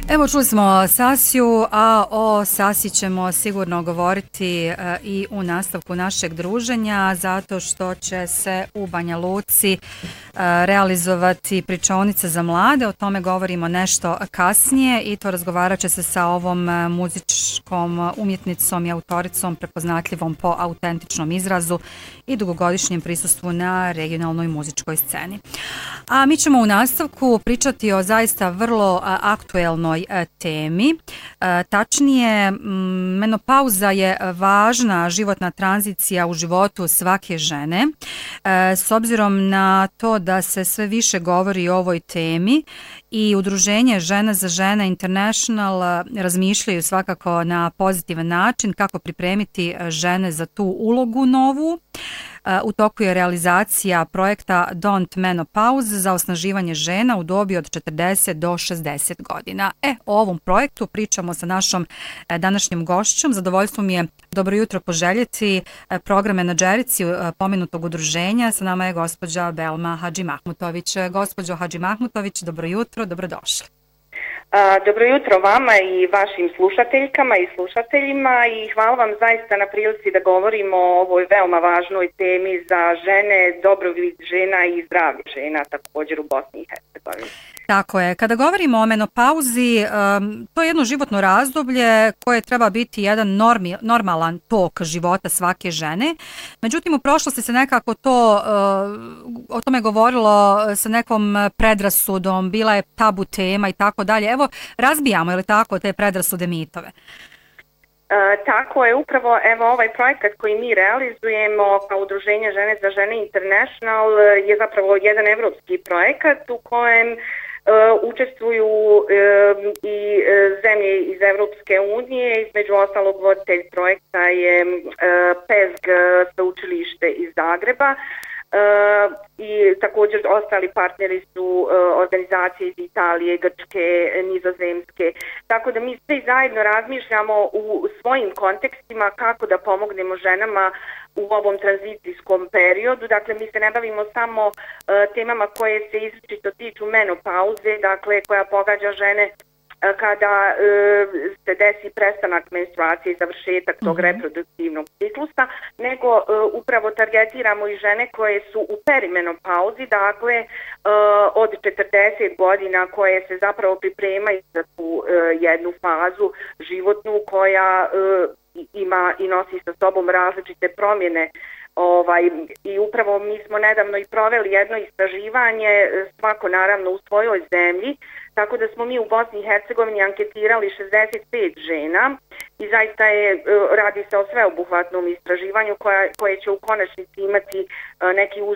Evo čuli smo Sasiju, a o Sasi ćemo sigurno govoriti i u nastavku našeg druženja, zato što će se u Banja Luci realizovati pričaonica za mlade. O tome govorimo nešto kasnije i to razgovarat će se sa ovom muzičkom umjetnicom i autoricom prepoznatljivom po autentičnom izrazu i dugogodišnjem prisustvu na regionalnoj muzičkoj sceni. A mi ćemo u nastavku pričati o zaista vrlo aktuelnoj temi. Tačnije, menopauza je važna životna tranzicija u životu svake žene. S obzirom na to da se sve više govori o ovoj temi i udruženje Žena za žene International razmišljaju svakako na pozitivan način kako pripremiti žene za tu ulogu novu. U toku je realizacija projekta Don't Menopause za osnaživanje žena u dobi od 40 do 60 godina. O ovom projektu pričamo sa našom današnjom gošćom. Zadovoljstvo mi je dobro jutro poželjeti program menadžerici pomenutog udruženja. Sa nama je gospođa Belma Hadžimahmutović. Gospođo Hadžimahmutović, dobro jutro, dobrodošli. Dobro jutro vama i vašim slušateljkama i slušateljima i hvala vam zaista na prilici da govorimo o ovoj veoma važnoj temi za žene, dobrobit žena i zdravlje žena također u Bosni i Hercegovini. Tako je. Kada govorimo o menopauzi, to je jedno životno razdoblje koje treba biti jedan normalan tok života svake žene. Međutim, u prošlosti se nekako o tome govorilo sa nekom predrasudom, bila je tabu tema i tako dalje. Evo, razbijamo, je li tako, te predrasude mitove? Tako je, upravo ovaj projekat koji mi realizujemo kao udruženje Žene za žene International je zapravo jedan evropski projekat u kojem učestvuju i zemlje iz Evropske unije, između ostalog voditelj projekta je PESG sveučilište iz Zagreba. I također ostali partneri su organizacije iz Italije, Grčke, Nizozemske. Tako da mi svi zajedno razmišljamo u svojim kontekstima kako da pomognemo ženama u ovom tranzicijskom periodu. Dakle, mi se ne bavimo samo temama koje se izričito tiču menopauze, dakle koja pogađa žene kada se desi prestanak menstruacije i završetak tog reproduktivnog ciklusa, nego upravo targetiramo i žene koje su u perimenopauzi, dakle od 40 godina koje se zapravo pripremaju za tu jednu fazu životnu koja ima i nosi sa sobom različite promjene. I upravo mi smo nedavno i proveli jedno istraživanje, svako naravno u svojoj zemlji, tako da smo mi u Bosni i Hercegovini anketirali 65 žena i zaista radi se o sveobuhvatnom istraživanju koje će u konačnici imati neki